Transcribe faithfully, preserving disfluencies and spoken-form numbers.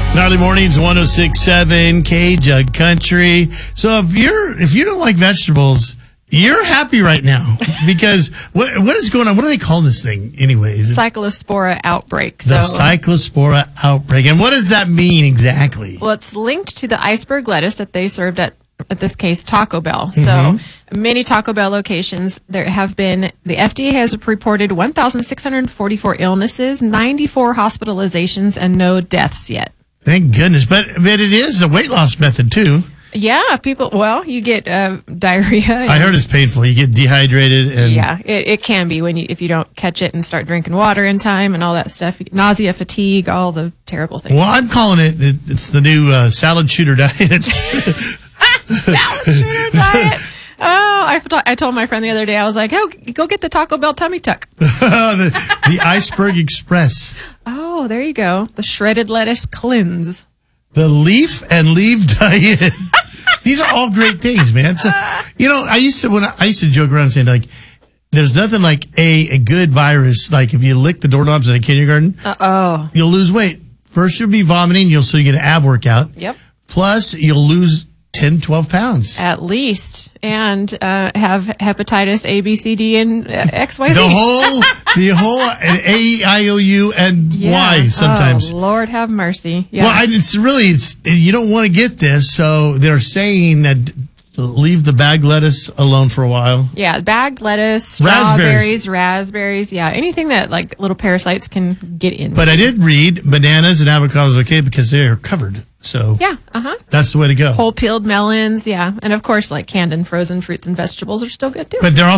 Gnarly Mornings, one oh six point seven K Jug Country. So if you're if you don't like vegetables, you're happy right now because what what is going on? What do they call this thing, anyways? Cyclospora outbreak. The so, cyclospora outbreak, and what does that mean exactly? Well, it's linked to the iceberg lettuce that they served at, at this case, Taco Bell. Mm-hmm. So many Taco Bell locations, there have been, the F D A has reported one thousand six hundred forty-four illnesses, ninety-four hospitalizations, and no deaths yet. Thank goodness, but but it is a weight loss method too. Yeah, people. Well, you get uh, diarrhea. I heard it's painful. You get dehydrated, and yeah, it, it can be when you if you don't catch it and start drinking water in time and all that stuff. Nausea, fatigue, all the terrible things. Well, I'm calling it. it it's the new uh, salad shooter diet. Salad shooter diet. Oh, I, I told my friend the other day, I was like, oh, go get the Taco Bell tummy tuck. the, the Iceberg Express. Oh, there you go. The shredded lettuce cleanse. The leaf and leave diet. These are all great things, man. So, you know, I used to, when I, I used to joke around saying, like, there's nothing like a, a good virus. Like, if you lick the doorknobs in a kindergarten, uh-oh, you'll lose weight. First, you'll be vomiting. You'll, so you get an ab workout. Yep. Plus, you'll lose ten, twelve pounds. At least. And uh, have hepatitis A, B, C, D, and uh, X, Y, Z. The whole, the whole, and A, E, I, O, U, and yeah. Y sometimes. Oh, Lord have mercy. Yeah. Well, I, it's really, it's you don't want to get this, so they're saying that leave the bagged lettuce alone for a while. Yeah, bagged lettuce, Raspberries. strawberries, raspberries. Yeah, anything that like little parasites can get in. But I did read bananas and avocados okay because they're covered. So yeah, uh-huh. That's the way to go. Whole peeled melons, yeah. And of course, like canned and frozen fruits and vegetables are still good too. But they're